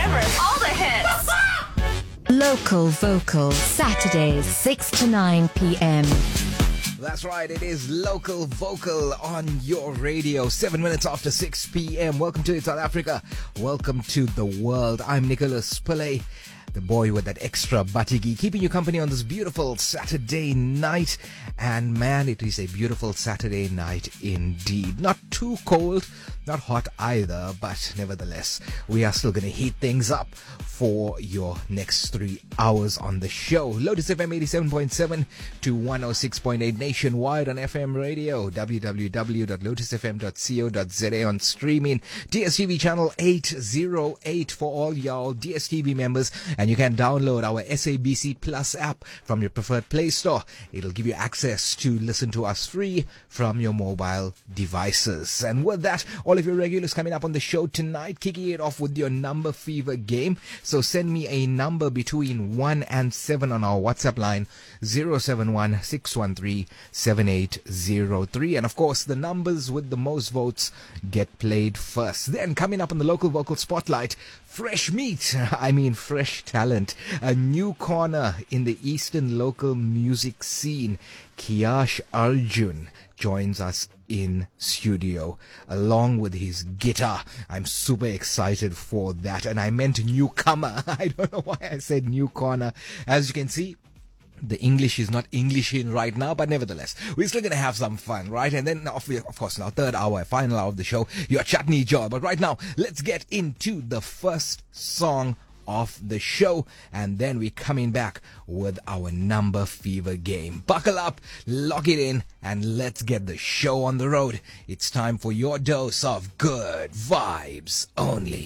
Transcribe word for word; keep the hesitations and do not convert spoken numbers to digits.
delivers all the hits. Local Vocal, Saturdays, six to nine p.m. That's right, it is Local Vocal on your radio, seven minutes after six p.m. Welcome to South Africa. Welcome to the world. I'm Nicholas Pillay, the boy with that extra batigi, keeping you company on this beautiful Saturday night. And man, it is a beautiful Saturday night indeed. Not too cold, not hot either, but nevertheless, we are still going to heat things up for your next three hours on the show. Lotus F M eighty-seven point seven to one oh six point eight nationwide on F M radio, w w w dot lotus f m dot co dot z a on streaming, D S T V channel eight oh eight for all y'all D S T V members, and you can download our S A B C Plus app from your preferred Play Store. It'll give you access to listen to us free from your mobile devices. And with that, all of your regulars coming up on the show tonight, kicking it off with your number fever game. So send me a number between one and seven on our WhatsApp line, zero seven one, six one three, seven eight zero three. And of course, the numbers with the most votes get played first. Then coming up on the Local Vocal Spotlight, fresh meat, I mean fresh talent, a new corner in the Eastern local music scene. Kiyash Arjun joins us in studio along with his guitar. I'm super excited for that, and I meant newcomer. I don't know why I said new corner. As you can see, the English is not Englishing right now, but nevertheless, we're still going to have some fun, right? And then, of course, in our third hour, final hour of the show, your chutney job. But right now, let's get into the first song of the show, and then we're coming back with our number fever game. Buckle up, lock it in, and let's get the show on the road. It's time for your dose of good vibes only.